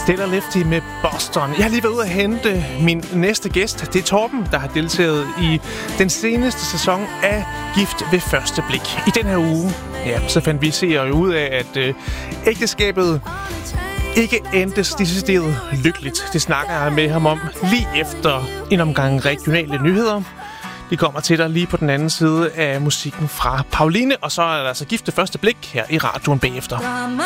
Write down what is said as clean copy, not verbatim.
Stella Lefty med Boston. Jeg har lige været ude at hente min næste gæst. Det er Torben, der har deltaget i den seneste sæson af Gift ved første blik. I den her uge, så fandt vi seere ud af, at ægteskabet ikke endte decideret lykkeligt. Det snakker jeg med ham om lige efter en omgang regionale nyheder. De kommer til dig lige på den anden side af musikken fra Pauline, og så er der altså Gift ved første blik her i radioen bagefter.